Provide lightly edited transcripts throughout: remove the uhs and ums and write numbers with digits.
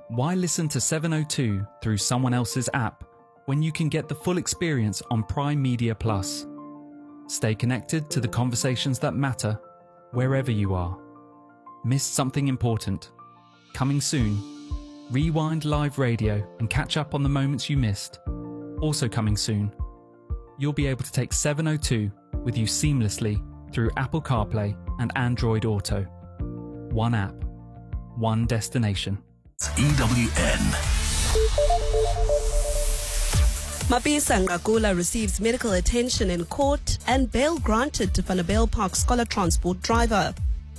Why listen to 702 through someone else's app when you can get the full experience on Prime Media Plus? Stay connected to the conversations that matter wherever you are. Missed something important? Coming soon. Rewind live radio and catch up on the moments you missed. Also coming soon. You'll be able to take 702 with you seamlessly through Apple CarPlay and Android Auto. One app, one destination. EWN. Mapisa Ngakula receives medical attention in court and bail granted to Vanderbijl Park Scholar Transport driver.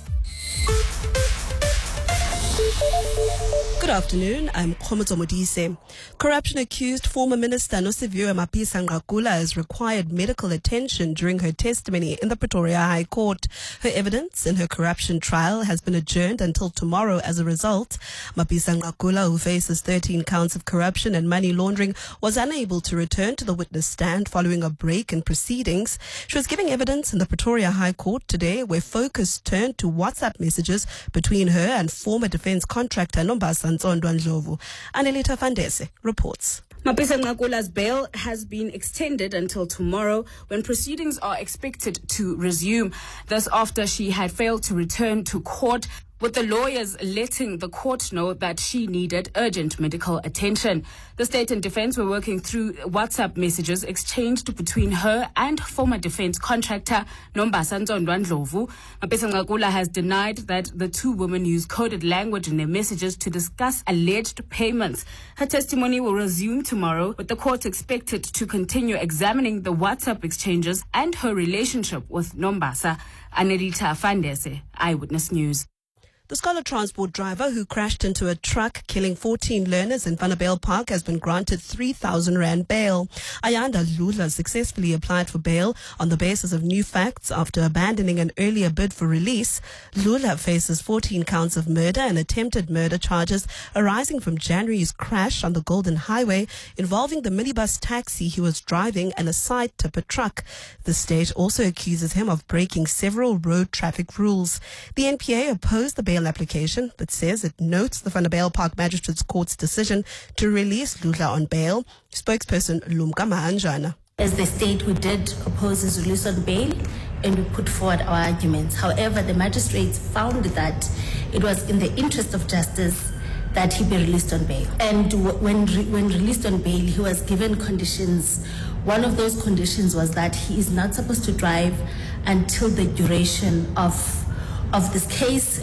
Good afternoon, I'm Khomoto Modise. Corruption-accused former Minister Nosiviwe Mapisa Ngakula has required medical attention during her testimony in the Pretoria High Court. Her evidence in her corruption trial has been adjourned until tomorrow. As a result, Mapisa Ngakula, who faces 13 counts of corruption and money laundering, was unable to return to the witness stand following a break in proceedings. She was giving evidence in the Pretoria High Court today, where focus turned to WhatsApp messages between her and former defense contractor Nombasa Ntsondwa Ndlovu. Anelita Fandese reports. Mapisa Ngakula's bail has been extended until tomorrow, when proceedings are expected to resume. This after she had failed to return to court, with the lawyers letting the court know that she needed urgent medical attention. The state and defense were working through WhatsApp messages exchanged between her and former defense contractor Nombasa Ntsondwa Ndlovu. Mapisa Ngakula has denied that the two women used coded language in their messages to discuss alleged payments. Her testimony will resume tomorrow, with the court expected to continue examining the WhatsApp exchanges and her relationship with Nombasa. Anelita Fandese, Eyewitness News. The scholar transport driver who crashed into a truck killing 14 learners in Vanderbijl Park has been granted 3,000 rand bail. Ayanda Lula successfully applied for bail on the basis of new facts after abandoning an earlier bid for release. Lula faces 14 counts of murder and attempted murder charges arising from January's crash on the Golden Highway involving the minibus taxi he was driving and a side tipper truck. The state also accuses him of breaking several road traffic rules. The NPA opposed the bail application, but says it notes the Vanderbijl Park Magistrates Court's decision to release Lula on bail. Spokesperson Lumka Mahanjana. As the state, we did oppose his release on bail and we put forward our arguments. However, the magistrates found that it was in the interest of justice that he be released on bail. And when released on bail, he was given conditions. One of those conditions was that he is not supposed to drive until the duration of this case.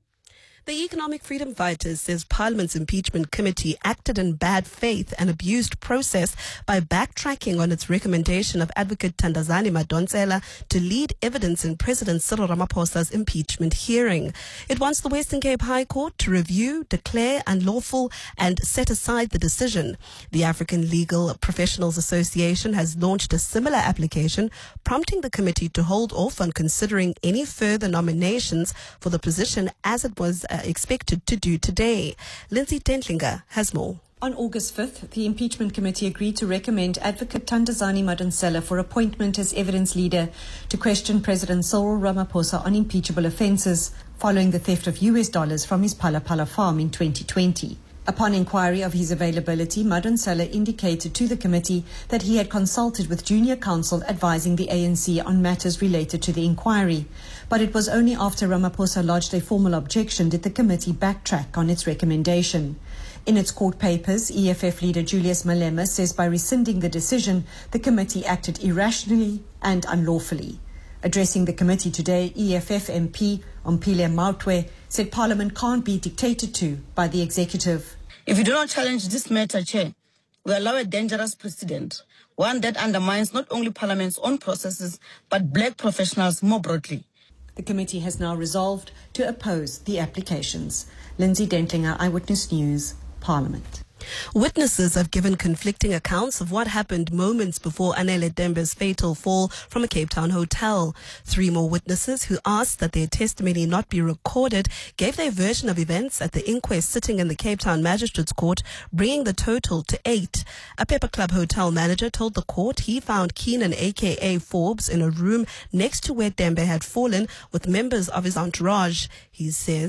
The Economic Freedom Fighters says Parliament's impeachment committee acted in bad faith and abused process by backtracking on its recommendation of Advocate Thandazani Madonsela to lead evidence in President Cyril Ramaphosa's impeachment hearing. It wants the Western Cape High Court to review, declare unlawful and set aside the decision. The African Legal Professionals Association has launched a similar application, prompting the committee to hold off on considering any further nominations for the position as it was expected to do today. Lindsay Tentlinger has more. On August 5th, the impeachment committee agreed to recommend Advocate Thandazani Madonsela for appointment as evidence leader to question President Cyril Ramaphosa on impeachable offences following the theft of US dollars from his Phala Phala farm in 2020. Upon inquiry of his availability, Madonsela indicated to the committee that he had consulted with junior counsel advising the ANC on matters related to the inquiry. But it was only after Ramaphosa lodged a formal objection did the committee backtrack on its recommendation. In its court papers, EFF leader Julius Malema says by rescinding the decision, the committee acted irrationally and unlawfully. Addressing the committee today, EFF MP Ompile Mautwe said Parliament can't be dictated to by the executive. If you do not challenge this matter, Chair, we allow a dangerous precedent, one that undermines not only Parliament's own processes, but black professionals more broadly. The committee has now resolved to oppose the applications. Lindsay Dentlinger, Eyewitness News, Parliament. Witnesses have given conflicting accounts of what happened moments before Anele Dembe's fatal fall from a Cape Town hotel. 3 more witnesses who asked that their testimony not be recorded gave their version of events at the inquest sitting in the Cape Town Magistrates Court, bringing the total to 8. A Pepper Club hotel manager told the court he found Keenan aka Forbes in a room next to where Dembe had fallen with members of his entourage. He says